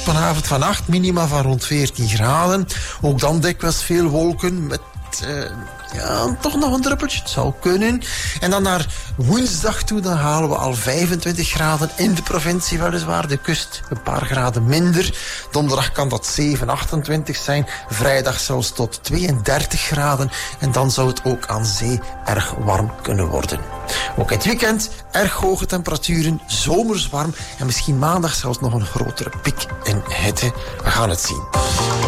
vanavond vannacht, minima van rond 14 graden. Ook dan dikwijls veel wolken met toch nog een druppeltje. Het zou kunnen. En dan naar woensdag toe, dan halen we al 25 graden in de provincie weliswaar. De kust een paar graden minder. Donderdag kan dat 7, 28 zijn. Vrijdag zelfs tot 32 graden. En dan zou het ook aan zee erg warm kunnen worden. Ook in het weekend erg hoge temperaturen, zomers warm. En misschien maandag zelfs nog een grotere piek in hitte. We gaan het zien.